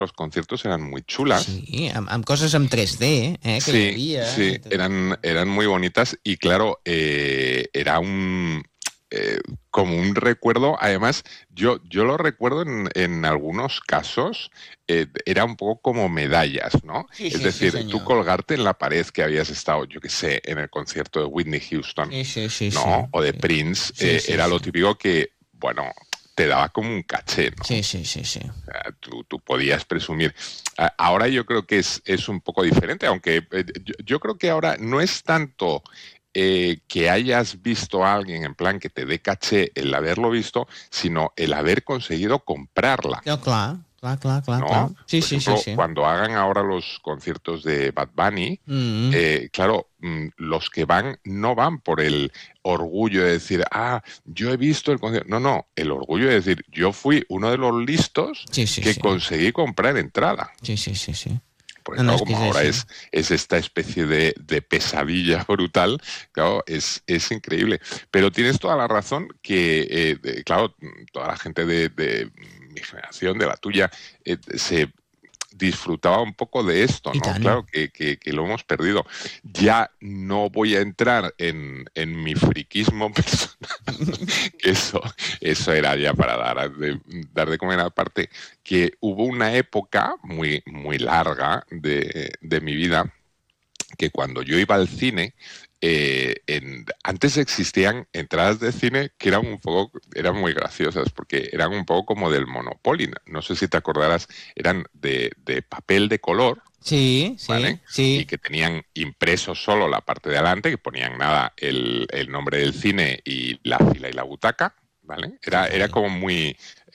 los conciertos eran muy chulas. Sí, amb coses en 3D, que Sí, hi havia. sí, eran muy bonitas y claro, era como un recuerdo. Además, yo lo recuerdo en algunos casos, era un poco como medallas, ¿no? Sí, Es sí, sí, decir, tú senyor. colgarte en la pared que habías estado, yo qué sé, en el concierto de Whitney Houston, Sí, sí, sí, sí. ¿no? O de Prince, Sí, sí, era sí. lo típico que, bueno, te daba como un caché, ¿no? Sí, sí, sí, sí. Tú podías presumir. Ahora yo creo que es un poco diferente, aunque yo creo que ahora no es tanto que hayas visto a alguien en plan que te dé caché el haberlo visto, sino el haber conseguido comprarla. No, clar. ¿No? Sí, Por sí, sí, ejemplo, sí. cuando hagan ahora los conciertos de Bad Bunny, claro, los que van no van por el orgullo de decir, yo he visto el concierto. No, no, el orgullo de decir, yo fui uno de los listos Sí, sí, que sí. conseguí comprar entrada. Sí, sí, sí, sí. Porque No, claro, és que como és ahora així. es esta especie de pesadilla brutal, claro, es increíble. Pero tienes toda la razón que, claro, toda la gente de mi generación, de la tuya, se disfrutaba un poco de esto, I ¿no? tant. Claro que lo hemos perdido. Ya no voy a entrar en mi friquismo personal, que eso era ya para dar de comer. Aparte, que hubo una época muy, muy larga de mi vida que cuando yo iba al cine, antes existían entradas de cine que eran muy graciosas, porque eran un poco como del Monopoly. No sé si te acordarás, eran de papel de color, Sí, sí, ¿vale? Y sí. que tenían impreso solo la parte de adelante, que ponían nada, el nombre del cine y la fila y la butaca, ¿vale? Era Carai. como muy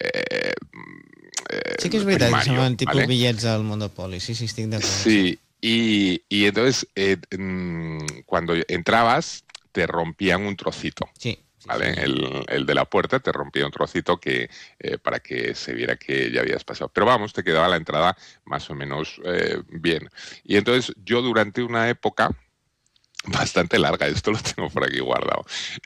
Sí que és veritat que primario, semblen tipus ¿vale? bitllets del Monopoly. Sí, sí, estic d'acord, sí. Sí, y entonces cuando entrabas te rompían un trocito, Sí, sí, ¿vale? senyor. El de la puerta te rompía un trocito que para que se viera que ya habías pasado. Pero vamos, te quedaba la entrada más o menos bien. Y entonces yo durante una época bastante larga, esto lo tengo por aquí guardado,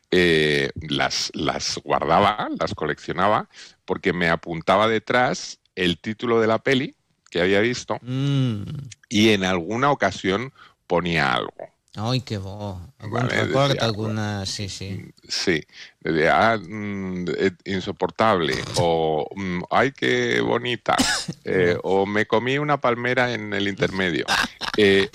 las guardaba, las coleccionaba, porque me apuntaba detrás el título de la peli que había visto y en alguna ocasión ponía algo, Ai, que bo. Algun ¿vale? record, Decía, alguna... Sí, sí. sí, decía, insoportable, o ay, qué bonita, Que bo. o me comí una palmera en el intermedio. Eh,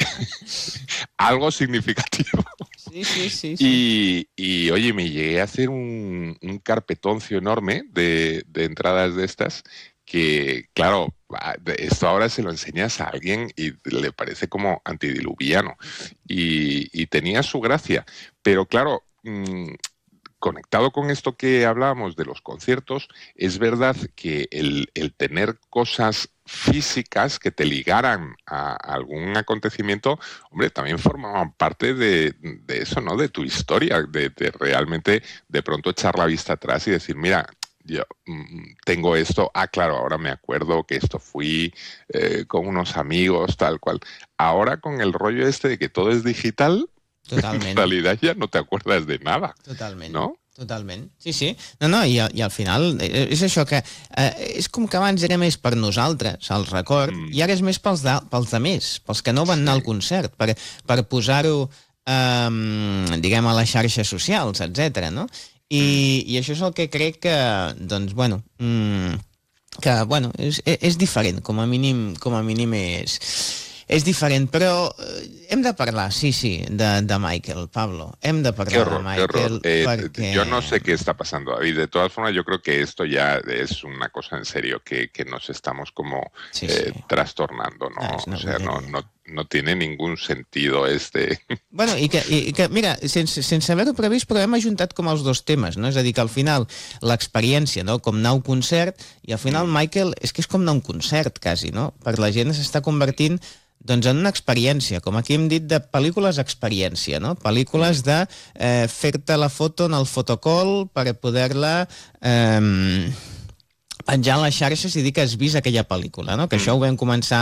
algo significativo. Sí, sí, sí, sí. Oye, me llegué a hacer un carpetoncio enorme de entradas de estas que, claro, esto ahora se lo enseñas a alguien y le parece como antidiluviano. Y tenía su gracia. Pero claro, conectado con esto que hablábamos de los conciertos, es verdad que el tener cosas físicas que te ligaran a algún acontecimiento, hombre, también formaban parte de eso, ¿no? De tu historia, de realmente de pronto echar la vista atrás y decir, mira, yo tengo esto, claro, ahora me acuerdo que esto fui con unos amigos, tal cual. Ahora con el rollo este de que todo es digital, en Totalment. realidad ya no te acuerdas de nada, Totalment. ¿no? Totalment. Sí, sí. No, no, i al final és això que és com que abans era més per nosaltres, el record, i ara és més pels altres, pels que no van anar al concert, per posar-ho, diguem, a les xarxes socials, etc. no? I això és el que crec que, doncs, bueno, que, bueno, és diferent, com a mínim és diferent, però hem de parlar, sí, de Michael, Pablo. Hem de Qué parlar de horror, qué horror. Michael perquè... Yo no sé qué está pasando, David. De todas formas, yo creo que esto ya es una cosa en serio, que nos estamos como Sí, sí. trastornando, ¿no? No, és una O sea, bogeria. no tiene ningún sentido este. Bueno, i que mira, sense haver-ho previst, però hem ajuntat com els dos temes, no? És a dir, que al final l'experiència, no? Com anar a un concert, i al final Michael és que és com anar a un concert, quasi, no? Per la gent s'està convertint doncs en una experiència, com aquí hem dit de pel·lícules experiència, no? Pel·lícules de fer-te la foto en el fotocall per poder-la penjar a les xarxes i dir que has vist aquella pel·lícula, no? Que això ho vam començar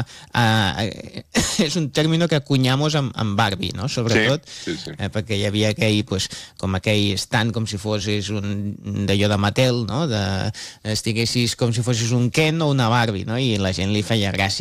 és un término que acunyamos amb Barbie, no? Sobretot, Sí. perquè hi havia aquell, pues, com aquell stand com si fossis d'allò de Mattel, no? Estiguessis com si fossis un Ken o una Barbie, no? I la gent li feia gràcia.